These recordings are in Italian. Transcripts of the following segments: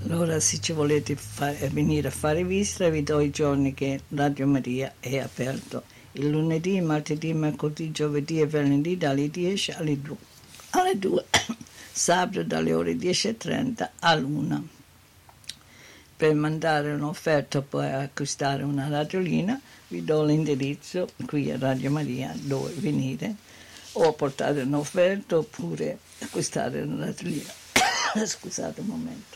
Allora, se ci volete venire a fare visita, vi do i giorni che Radio Maria è aperto. Il lunedì, martedì, mercoledì, giovedì e venerdì dalle 10 alle 2. Sabato dalle ore 10:30 all'1. Per mandare un'offerta o poi acquistare una radiolina, vi do l'indirizzo qui a Radio Maria dove venire o portare un'offerta oppure acquistare una radiolina. Scusate un momento.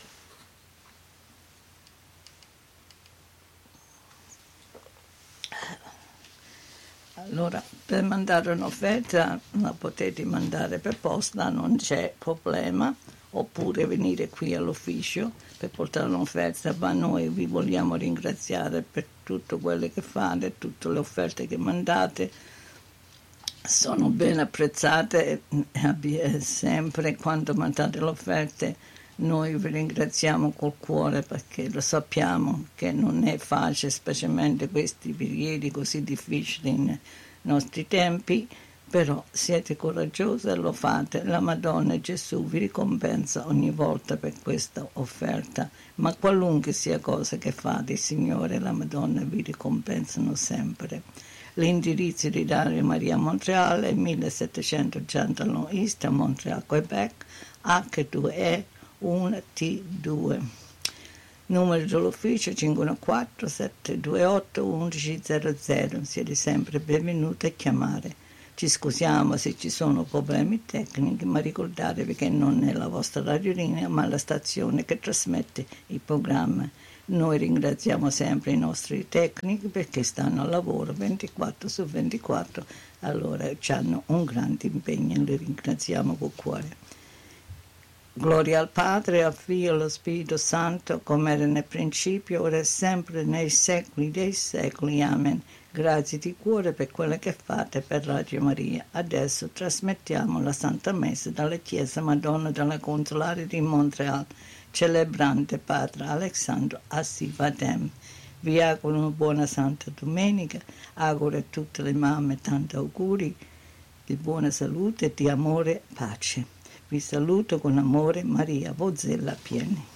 Allora, per mandare un'offerta la potete mandare per posta, non c'è problema, oppure venire qui all'ufficio per portare un'offerta, ma noi vi vogliamo ringraziare per tutto quello che fate, tutte le offerte che mandate, sono ben apprezzate e sempre quando mandate le offerte noi vi ringraziamo col cuore perché lo sappiamo che non è facile, specialmente questi periodi così difficili nei nostri tempi, però siete coraggiosi e lo fate. La Madonna Gesù vi ricompensa ogni volta per questa offerta, ma qualunque sia cosa che fate, il Signore e la Madonna vi ricompensano sempre. L'indirizzo di Radio Maria Montreal è 1780 East a Montreal, Quebec, H2E 1T2. Numero dell'ufficio 514 728 1100. Siete sempre benvenuti a chiamare. Ci scusiamo se ci sono problemi tecnici, ma ricordatevi che non è la vostra radiolinea, ma la stazione che trasmette il programma. Noi ringraziamo sempre i nostri tecnici perché stanno al lavoro 24/24, allora hanno un grande impegno e li ringraziamo col cuore. Gloria al Padre, al Figlio e allo Spirito Santo, come era nel principio, ora e sempre, nei secoli dei secoli. Amen. Grazie di cuore per quello che fate per Radio Maria. Adesso trasmettiamo la Santa Messa dalla Chiesa Madonna della Consolare di Montreal, celebrante Padre Alessandro Assivadem. Vi auguro una buona Santa Domenica, auguro a tutte le mamme tanti auguri di buona salute, di amore e pace. Vi saluto con amore, Maria Bozzella Pieni.